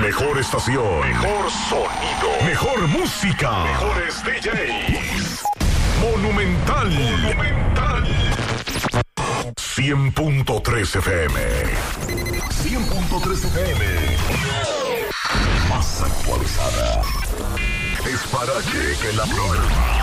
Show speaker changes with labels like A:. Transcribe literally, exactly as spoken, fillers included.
A: Mejor estación. Mejor sonido. Mejor música. Mejores D Js. Monumental. Monumental. cien punto tres F M. cien punto tres F M. Más actualizada. Es para que, que la programa.